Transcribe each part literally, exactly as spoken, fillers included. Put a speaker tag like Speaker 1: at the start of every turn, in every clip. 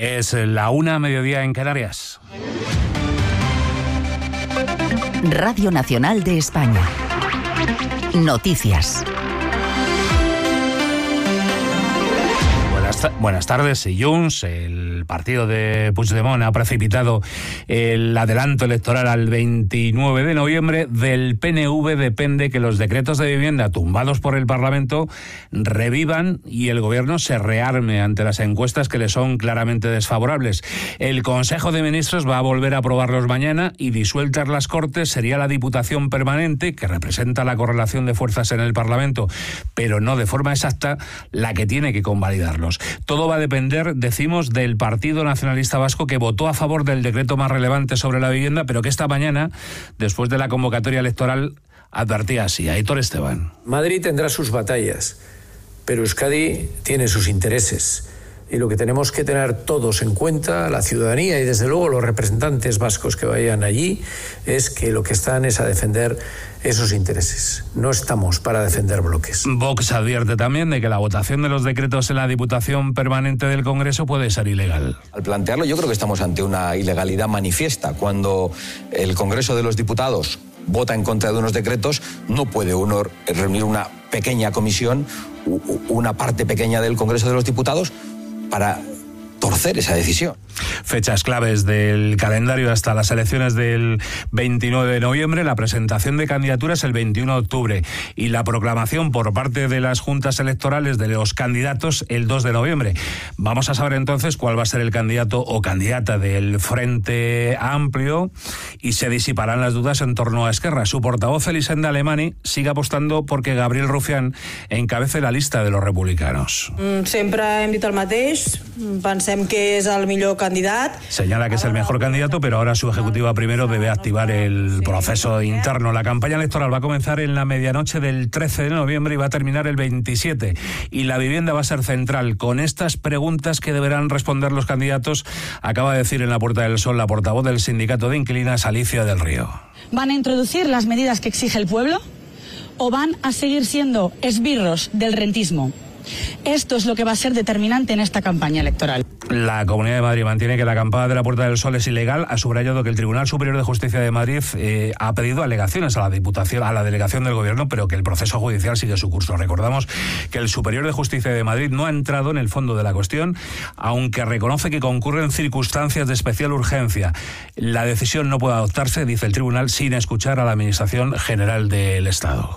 Speaker 1: Es la una, mediodía en Canarias.
Speaker 2: Radio Nacional de España. Noticias.
Speaker 1: Buenas tardes, y Junts, el partido de Puigdemont ha precipitado el adelanto electoral al veintinueve de noviembre. Del P N V depende que los decretos de vivienda tumbados por el Parlamento revivan y el gobierno se rearme ante las encuestas que le son claramente desfavorables. El Consejo de Ministros va a volver a aprobarlos mañana y, disueltas las Cortes, sería la Diputación Permanente, que representa la correlación de fuerzas en el Parlamento, pero no de forma exacta, la que tiene que convalidarlos. Todo va a depender, decimos, del Partido Nacionalista Vasco, que votó a favor del decreto más relevante sobre la vivienda, pero que esta mañana, después de la convocatoria electoral, advertía así. Aitor Esteban.
Speaker 3: Madrid tendrá sus batallas, pero Euskadi tiene sus intereses. Y lo que tenemos que tener todos en cuenta, la ciudadanía y desde luego los representantes vascos que vayan allí, es que lo que están es a defender esos intereses. No estamos para defender bloques.
Speaker 1: Vox advierte también de que la votación de los decretos en la Diputación Permanente del Congreso puede ser ilegal.
Speaker 4: Al plantearlo, yo creo que estamos ante una ilegalidad manifiesta. Cuando el Congreso de los Diputados vota en contra de unos decretos, no puede uno reunir una pequeña comisión, una parte pequeña del Congreso de los Diputados, para torcer esa decisión.
Speaker 1: Fechas claves del calendario hasta las elecciones del veintinueve de noviembre, la presentación de candidaturas el veintiuno de octubre y la proclamación por parte de las juntas electorales de los candidatos el dos de noviembre. Vamos a saber entonces cuál va a ser el candidato o candidata del Frente Amplio y se disiparán las dudas en torno a Esquerra. Su portavoz, Elisenda Alemany, sigue apostando porque Gabriel Rufián encabece la lista de los republicanos.
Speaker 5: Sempre hem dit el mateix, pensem que és el millor candidat.
Speaker 1: Señala que es el mejor candidato, pero ahora su ejecutiva primero debe activar el proceso interno. La campaña electoral va a comenzar en la medianoche del trece de noviembre y va a terminar el veintisiete. Y la vivienda va a ser central. Con estas preguntas que deberán responder los candidatos, acaba de decir en la Puerta del Sol la portavoz del sindicato de inquilinas, Alicia del Río.
Speaker 6: ¿Van a introducir las medidas que exige el pueblo o van a seguir siendo esbirros del rentismo? Esto es lo que va a ser determinante en esta campaña electoral.
Speaker 1: La Comunidad de Madrid mantiene que la acampada de la Puerta del Sol es ilegal. Ha subrayado que el Tribunal Superior de Justicia de Madrid eh, ha pedido alegaciones a la Diputación, a la delegación del Gobierno, pero que el proceso judicial sigue su curso. Recordamos que el Superior de Justicia de Madrid no ha entrado en el fondo de la cuestión, aunque reconoce que concurren circunstancias de especial urgencia. La decisión no puede adoptarse, dice el Tribunal, sin escuchar a la Administración General del Estado.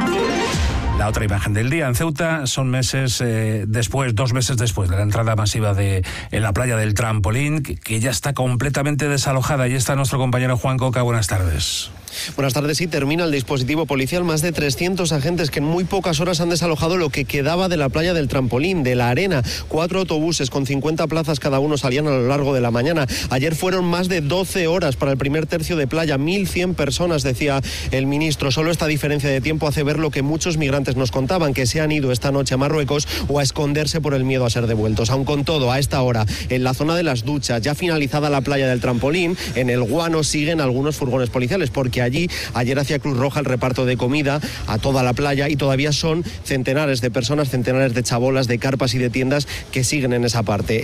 Speaker 1: La otra imagen del día en Ceuta son meses eh, después, dos meses después de la entrada masiva de en la playa del Trampolín, que, que ya está completamente desalojada. Y está nuestro compañero Juan Coca. Buenas tardes.
Speaker 7: Buenas tardes. Y termina el dispositivo policial. Más de trescientos agentes que en muy pocas horas han desalojado lo que quedaba de la playa del Trampolín, de la arena. Cuatro autobuses con cincuenta plazas cada uno salían a lo largo de la mañana. Ayer fueron más de doce horas para el primer tercio de playa. mil cien personas, decía el ministro. Solo esta diferencia de tiempo hace ver lo que muchos migrantes nos contaban, que se han ido esta noche a Marruecos o a esconderse por el miedo a ser devueltos. Aun con todo, a esta hora, en la zona de las duchas, ya finalizada la playa del Trampolín, en el Guano siguen algunos furgones policiales, porque allí ayer hacía Cruz Roja el reparto de comida a toda la playa y todavía son centenares de personas, centenares de chabolas, de carpas y de tiendas que siguen en esa parte.